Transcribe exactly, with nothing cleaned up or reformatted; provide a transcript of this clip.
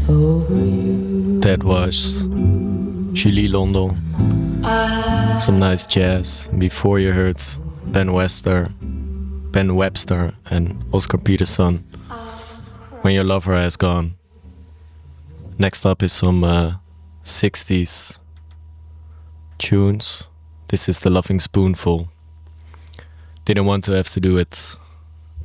That was Julie London. Some nice jazz. Before you heard Ben Webster, Ben Webster and Oscar Peterson, When Your Lover Has Gone. Next up is some uh, sixties tunes. This is The Loving Spoonful. Didn't want to have to do it